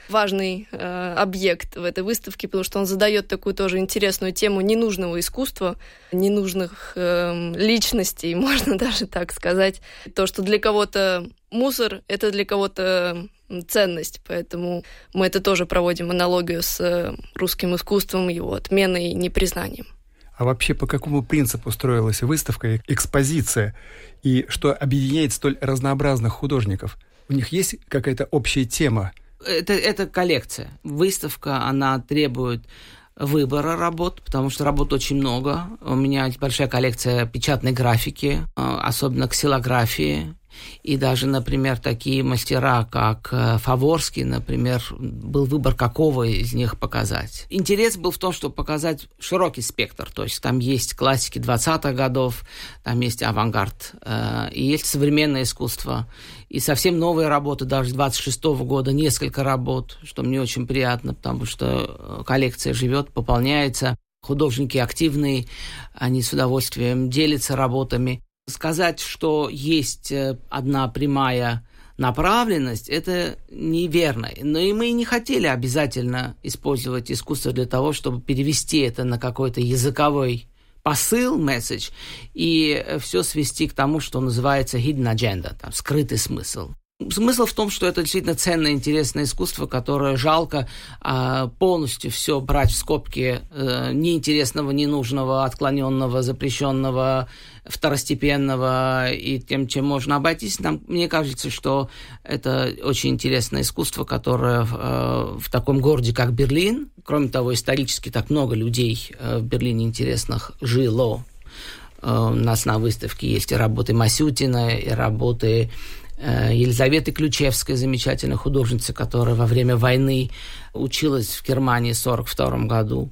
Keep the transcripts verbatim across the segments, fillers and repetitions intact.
важный э, объект в этой выставке, потому что он задает такую тоже интересную тему ненужного искусства, ненужных э, личностей, можно даже так сказать. То, что для кого-то мусор, это для кого-то ценность, поэтому мы это тоже проводим аналогию с русским искусством, его отменой и непризнанием. А вообще по какому принципу строилась выставка, экспозиция, и что объединяет столь разнообразных художников? У них есть какая-то общая тема? Это, это коллекция. Выставка, она требует выбора работ, потому что работ очень много. У меня большая коллекция печатной графики, особенно ксилографии. И даже, например, такие мастера, как Фаворский, например, был выбор, какого из них показать. Интерес был в том, чтобы показать широкий спектр. То есть там есть классики двадцатых годов, там есть авангард, э, и есть современное искусство. И совсем новые работы, даже двадцать шестого года, несколько работ, что мне очень приятно, потому что коллекция живет, пополняется. Художники активные, они с удовольствием делятся работами. Сказать, что есть одна прямая направленность, это неверно. Но и мы не хотели обязательно использовать искусство для того, чтобы перевести это на какой-то языковой посыл, месседж, и все свести к тому, что называется hidden agenda, там, скрытый смысл. Смысл в том, что это действительно ценное, интересное искусство, которое жалко а, полностью все брать в скобки а, неинтересного, ненужного, отклоненного, запрещенного, второстепенного и тем, чем можно обойтись. Нам, мне кажется, что это очень интересное искусство, которое а, в таком городе, как Берлин, кроме того, исторически так много людей а, в Берлине интересных жило. А, у нас на выставке есть и работы Масютина, и работы Елизаветы Ключевской, замечательной художницы, которая во время войны училась в Германии в сорок втором году,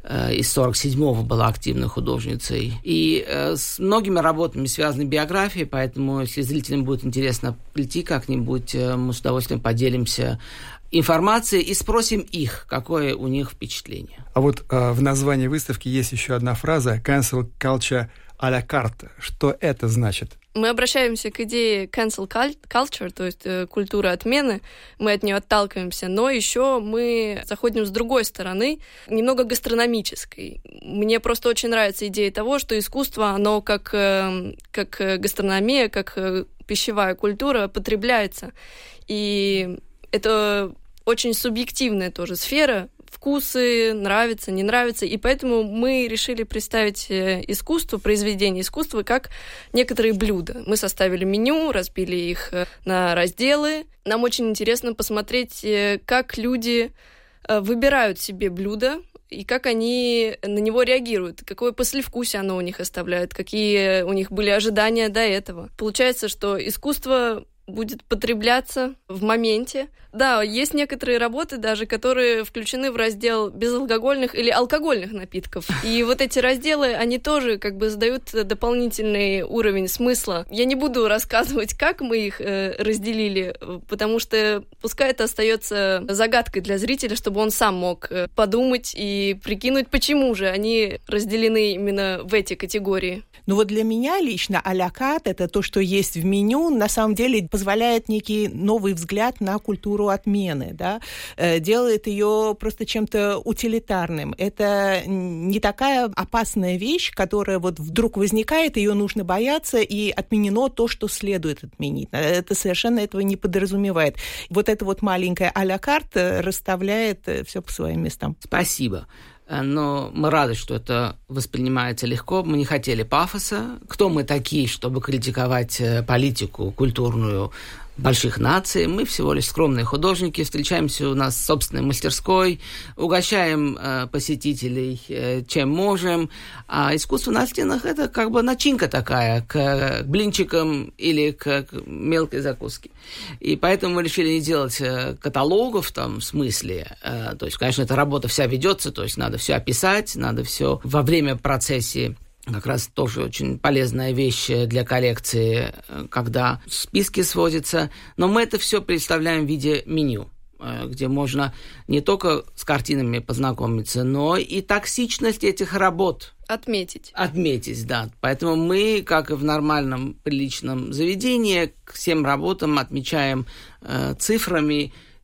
и с сорок седьмого была активной художницей. И с многими работами связаны биографии, поэтому, если зрителям будет интересно прийти как-нибудь, мы с удовольствием поделимся информацией и спросим их, какое у них впечатление. А вот э, в названии выставки есть еще одна фраза «cancel culture à la carte». Что это значит? Мы обращаемся к идее cancel culture, то есть э, культура отмены. Мы от нее отталкиваемся, но еще мы заходим с другой стороны, немного гастрономической. Мне просто очень нравится идея того, что искусство, оно как, э, как гастрономия, как э, пищевая культура потребляется. И это очень субъективная тоже сфера, вкусы, нравится, не нравится, и поэтому мы решили представить искусство, произведение искусства как некоторые блюда. Мы составили меню, разбили их на разделы. Нам очень интересно посмотреть, как люди выбирают себе блюда и как они на него реагируют, какое послевкусие оно у них оставляет, какие у них были ожидания до этого. Получается, что искусство будет потребляться в моменте. Да, есть некоторые работы даже, которые включены в раздел безалкогольных или алкогольных напитков. И вот эти разделы, они тоже как бы задают дополнительный уровень смысла. Я не буду рассказывать, как мы их э, разделили, потому что пускай это остается загадкой для зрителя, чтобы он сам мог подумать и прикинуть, почему же они разделены именно в эти категории. Ну вот для меня лично а-ля карт, это то, что есть в меню, на самом деле позволяет некий новый взгляд на культуру отмены, да, делает ее просто чем-то утилитарным. Это не такая опасная вещь, которая вот вдруг возникает, ее нужно бояться, и отменено то, что следует отменить. Это совершенно этого не подразумевает. Вот это вот маленькое а-ля карт расставляет все по своим местам. Спасибо. Но мы рады, что это воспринимается легко. Мы не хотели пафоса. Кто мы такие, чтобы критиковать политику культурную больших наций? Мы всего лишь скромные художники, встречаемся у нас в собственной мастерской, угощаем э, посетителей э, чем можем. А искусство на стенах – это как бы начинка такая к, к блинчикам или к, к мелкой закуске. И поэтому мы решили не делать э, каталогов в том смысле. Э, то есть, конечно, эта работа вся ведется, то есть надо все описать, надо все во время процессии. Как раз тоже очень полезная вещь для коллекции, когда списки сводятся. Но мы это все представляем в виде меню, где можно не только с картинами познакомиться, но и токсичность этих работ отметить. Отметить, да. Поэтому мы, как и в нормальном приличном заведении, к всем работам отмечаем э, цифрами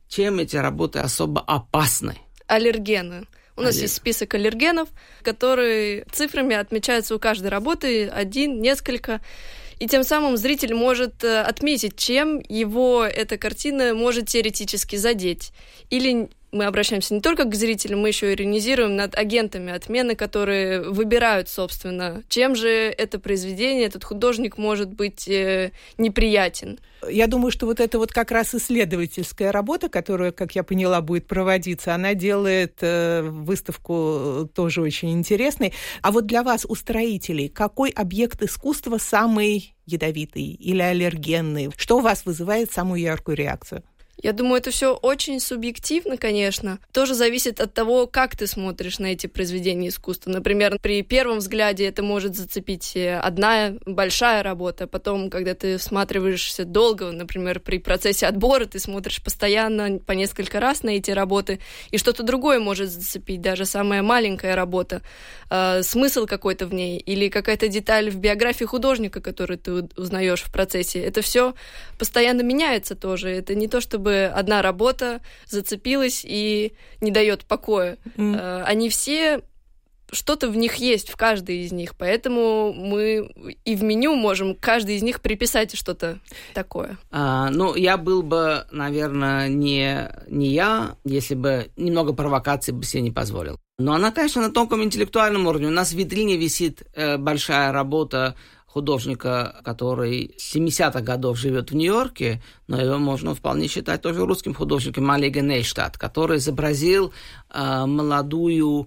чем эти работы особо опасны? Аллергены. У нас Аллер... есть список аллергенов, которые цифрами отмечаются у каждой работы, один, несколько. И тем самым зритель может отметить, чем его эта картина может теоретически задеть. Или мы обращаемся не только к зрителям, мы еще иронизируем над агентами отмены, которые выбирают, собственно, чем же это произведение, этот художник может быть э, неприятен. Я думаю, что вот это вот как раз исследовательская работа, которая, как я поняла, будет проводиться, она делает э, выставку тоже очень интересной. А вот для вас, устроителей, какой объект искусства самый ядовитый или аллергенный? Что у вас вызывает самую яркую реакцию? Я думаю, это все очень субъективно, конечно. Тоже зависит от того, как ты смотришь на эти произведения искусства. Например, при первом взгляде это может зацепить одна большая работа. Потом, когда ты всматриваешься долго, например, при процессе отбора, ты смотришь постоянно по несколько раз на эти работы, и что-то другое может зацепить, даже самая маленькая работа. Э, смысл какой-то в ней или какая-то деталь в биографии художника, которую ты узнаешь в процессе. Это все постоянно меняется тоже. Это не то, чтобы одна работа зацепилась и не дает покоя. Mm. Они все, что-то в них есть, в каждой из них, поэтому мы и в меню можем каждый из них приписать что-то такое. А, ну, я был бы, наверное, не, не я, если бы немного провокаций бы себе не позволил. Но она, конечно, на тонком интеллектуальном уровне. У нас в витрине висит э, большая работа художника, который с семидесятых годов живет в Нью-Йорке, но его можно вполне считать тоже русским художником, Малига Нейштадт, который изобразил э, молодую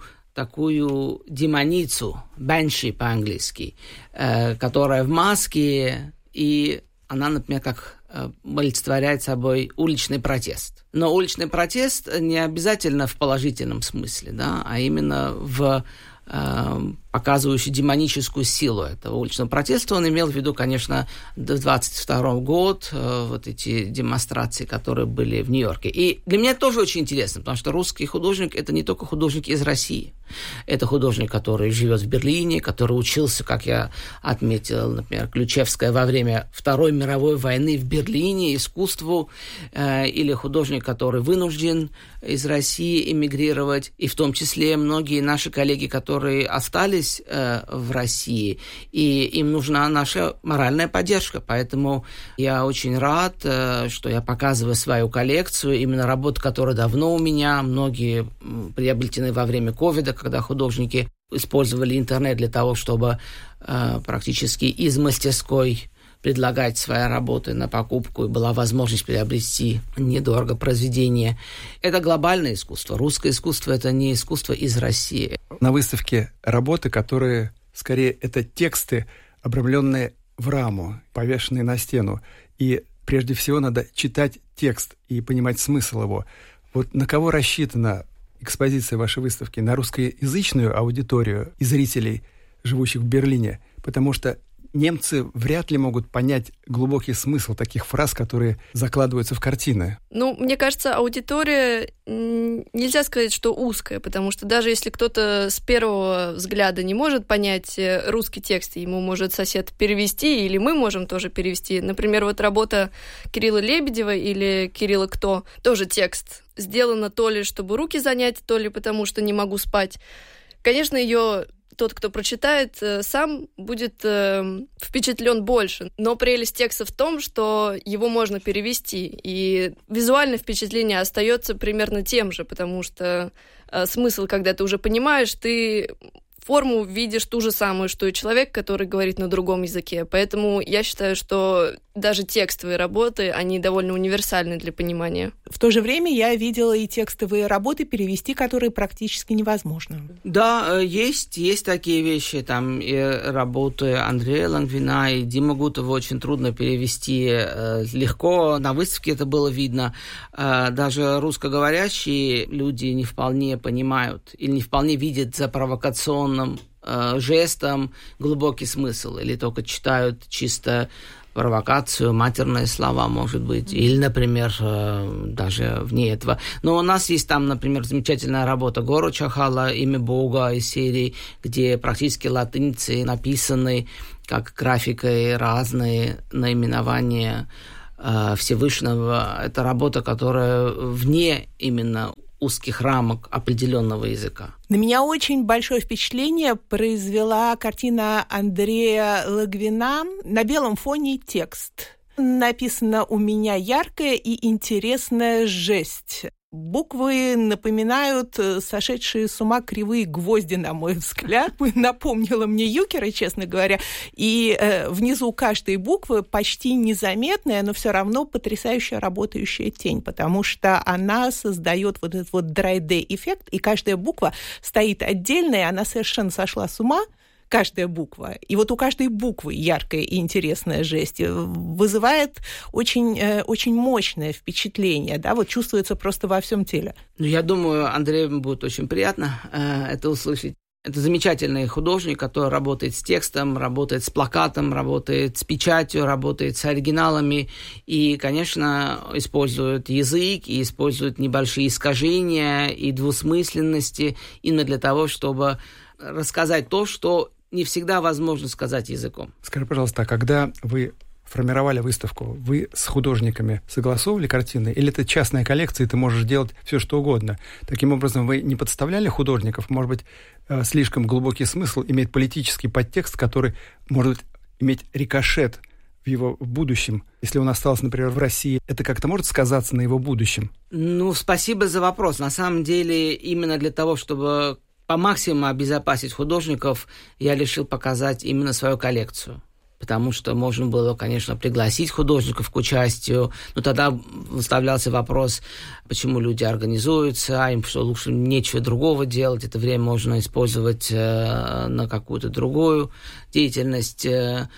такую демоницу, банши по-английски, э, которая в маске, и она, например, как э, олицетворяет собой уличный протест. Но уличный протест не обязательно в положительном смысле, да, а именно в показывающий демоническую силу этого уличного протеста. Он имел в виду, конечно, двадцать второй год, вот эти демонстрации, которые были в Нью-Йорке. И для меня это тоже очень интересно, потому что русский художник – это не только художник из России. Это художник, который живет в Берлине, который учился, как я отметил, например, Ключевская во время Второй мировой войны в Берлине искусству, или художник, который вынужден из России эмигрировать, и в том числе многие наши коллеги, которые остались э, в России, и им нужна наша моральная поддержка. Поэтому я очень рад, э, что я показываю свою коллекцию, именно работы, которые давно у меня, многие приобретены во время ковида, когда художники использовали интернет для того, чтобы э, практически из мастерской предлагать свои работы на покупку, и была возможность приобрести недорого произведение. Это глобальное искусство. Русское искусство – это не искусство из России. На выставке работы, которые, скорее, это тексты, обрамленные в раму, повешенные на стену. И прежде всего надо читать текст и понимать смысл его. Вот на кого рассчитана экспозиция вашей выставки? На русскоязычную аудиторию и зрителей, живущих в Берлине? Потому что немцы вряд ли могут понять глубокий смысл таких фраз, которые закладываются в картины. Ну, мне кажется, аудитория нельзя сказать, что узкая, потому что даже если кто-то с первого взгляда не может понять русский текст, ему может сосед перевести, или мы можем тоже перевести. Например, вот работа Кирилла Лебедева или Кирилла Кто, тоже текст. Сделано то ли, чтобы руки занять, то ли потому, что не могу спать. Конечно, ее тот, кто прочитает, сам будет э, впечатлен больше. Но прелесть текста в том, что его можно перевести, и визуальное впечатление остается примерно тем же, потому что э, смысл, когда ты уже понимаешь, ты форму видишь ту же самую, что и человек, который говорит на другом языке. Поэтому я считаю, что даже текстовые работы, они довольно универсальны для понимания. В то же время я видела и текстовые работы, перевести которые практически невозможно. Да, есть, есть такие вещи. Там и работы Андрея Лангвина и Димы Гутова очень трудно перевести легко. На выставке это было видно. Даже русскоговорящие люди не вполне понимают или не вполне видят за провокационным жестом глубокий смысл, или только читают чисто провокацию, матерные слова, может быть, или, например, даже вне этого. Но у нас есть там, например, замечательная работа Гору Чахала «Имя Бога» из серии, где практически латиницей написаны как графикой разные наименования Всевышнего. Это работа, которая вне именно узких рамок определенного языка. На меня очень большое впечатление произвела картина Андрея Логвина. На белом фоне текст. Написано «У меня яркая и интересная жесть». Буквы напоминают сошедшие с ума кривые гвозди, на мой взгляд. Напомнила мне Юкера, честно говоря. И э, внизу каждой буквы почти незаметная, но все равно потрясающе работающая тень, потому что она создает вот этот вот драй-дэй-эффект, и каждая буква стоит отдельно, и она совершенно сошла с ума. Каждая буква. И вот у каждой буквы яркая и интересная жесть вызывает очень, очень мощное впечатление, да, вот чувствуется просто во всем теле. Ну, я думаю, Андрею будет очень приятно э, это услышать. Это замечательный художник, который работает с текстом, работает с плакатом, работает с печатью, работает с оригиналами и, конечно, использует язык, и использует небольшие искажения и двусмысленности именно для того, чтобы рассказать то, что не всегда возможно сказать языком. Скажи, пожалуйста, а когда вы формировали выставку, вы с художниками согласовывали картины, или это частная коллекция, и ты можешь делать все, что угодно? Таким образом, вы не подставляли художников? Может быть, слишком глубокий смысл имеет политический подтекст, который может иметь рикошет в его будущем? Если он остался, например, в России, это как-то может сказаться на его будущем? Ну, спасибо за вопрос. На самом деле, именно для того, чтобы по максимуму обезопасить художников, я решил показать именно свою коллекцию. Потому что можно было, конечно, пригласить художников к участию, но тогда выставлялся вопрос, почему люди организуются, а им что, лучше нечего другого делать, это время можно использовать э, на какую-то другую деятельность. Э,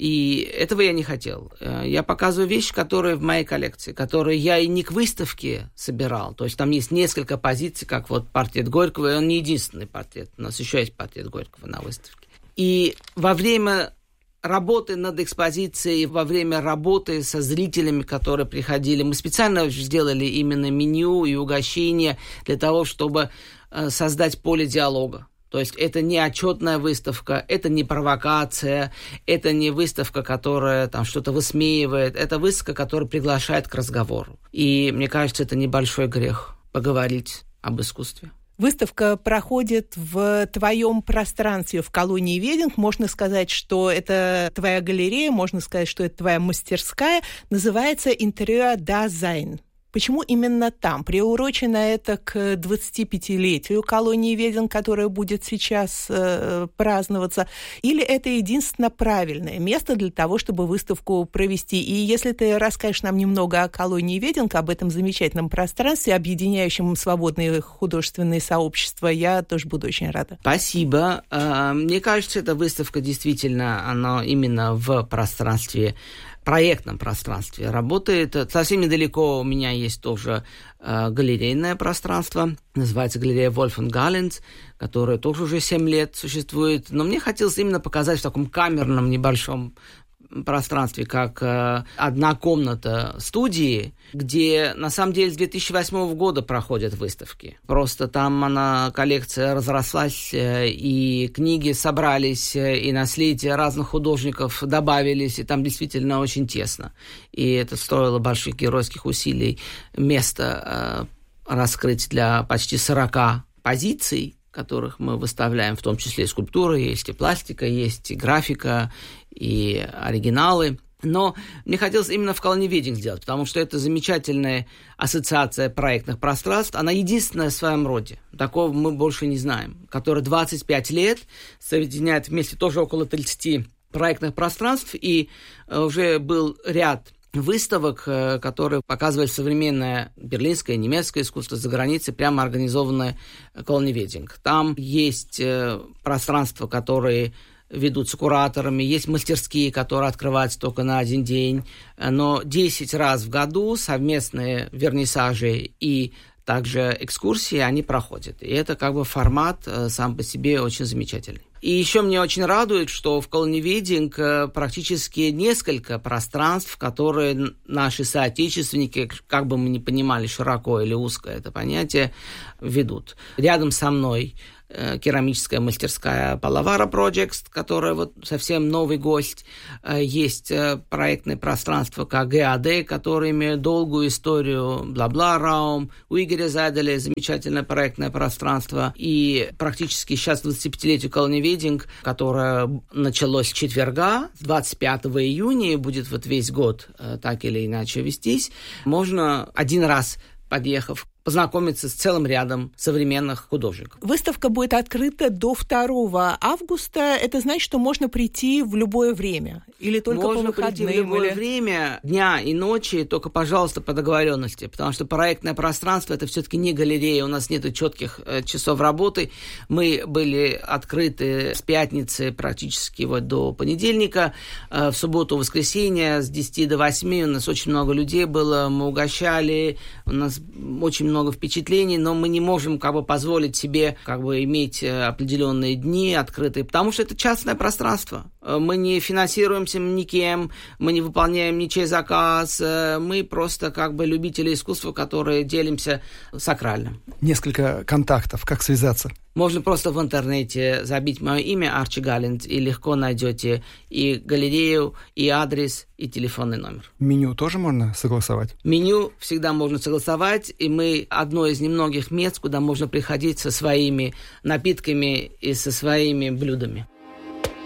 и этого я не хотел. Я показываю вещи, которые в моей коллекции, которые я и не к выставке собирал. То есть там есть несколько позиций, как вот портрет Горького, и он не единственный портрет. У нас еще есть портрет Горького на выставке. И во время работы над экспозицией, во время работы со зрителями, которые приходили, мы специально сделали именно меню и угощения для того, чтобы создать поле диалога. То есть это не отчетная выставка, это не провокация, это не выставка, которая там что-то высмеивает, это выставка, которая приглашает к разговору. И мне кажется, это небольшой грех поговорить об искусстве. Выставка проходит в твоем пространстве в колонии Вединг. Можно сказать, что это твоя галерея, можно сказать, что это твоя мастерская. Называется «Интерьер-дазайн». Почему именно там? Приурочено это к двадцатипятилетию колонии Вединг, которая будет сейчас э, праздноваться? Или это единственно правильное место для того, чтобы выставку провести? И если ты расскажешь нам немного о колонии Вединг, об этом замечательном пространстве, объединяющем свободные художественные сообщества, я тоже буду очень рада. Спасибо. Мне кажется, эта выставка действительно, она именно в пространстве, проектном пространстве работает. Совсем недалеко у меня есть тоже э, галерейное пространство, называется галерея Wolfgang Gallens, которая тоже уже семь лет существует. Но мне хотелось именно показать в таком камерном небольшом пространстве, как э, одна комната студии, где на самом деле с две тысячи восьмого года проходят выставки. Просто там она, коллекция разрослась, э, и книги собрались, э, и наследие разных художников добавились, и там действительно очень тесно. И это стоило больших геройских усилий место э, раскрыть для почти сорока позиций, которых мы выставляем, в том числе и скульптуры, есть и пластика, есть и графика, и оригиналы. Но мне хотелось именно в колонии Вединг сделать, потому что это замечательная ассоциация проектных пространств. Она единственная в своем роде. Такого мы больше не знаем. Которая двадцать пять лет соединяет вместе тоже около тридцати проектных пространств. И уже был ряд выставок, которые показывают современное берлинское, немецкое искусство за границей, прямо организованное колонией Вединг. Там есть пространства, которые ведутся кураторами, есть мастерские, которые открываются только на один день, но десять раз в году совместные вернисажи и также экскурсии, они проходят. И это как бы формат сам по себе очень замечательный. И еще мне очень радует, что в колонии Вединг практически несколько пространств, которые наши соотечественники, как бы мы ни понимали, широко или узко это понятие, ведут. Рядом со мной керамическая мастерская Палавара Projects, которая вот совсем новый гость. Есть проектное пространство как ГАД, которые имеют долгую историю, Бла-Бла-Раум. У Игоря Зайделя замечательное проектное пространство. И практически сейчас двадцатипятилетию Colony Wedding, которое началось с четверга, с двадцать пятого июня, и будет вот весь год так или иначе вестись. Можно один раз, подъехав, познакомиться с целым рядом современных художников. Выставка будет открыта до второго августа. Это значит, что можно прийти в любое время? Или только можно по выходным? Можно прийти в любое или... время, дня и ночи, только, пожалуйста, по договоренности, потому что проектное пространство – это все-таки не галерея, у нас нет четких э, часов работы. Мы были открыты с пятницы практически вот до понедельника, э, в субботу, воскресенье с десяти до восьми. У нас очень много людей было, мы угощали, у нас очень много много впечатлений, но мы не можем как бы позволить себе как бы иметь определенные дни открытые, потому что это частное пространство. Мы не финансируемся никем, мы не выполняем ничей заказ, мы просто как бы любители искусства, которые делимся сакральным. Несколько контактов, как связаться? Можно просто в интернете забить мое имя Арчи Галлинд, и легко найдете и галерею, и адрес, и телефонный номер. Меню тоже можно согласовать? Меню всегда можно согласовать, и мы одно из немногих мест, куда можно приходить со своими напитками и со своими блюдами.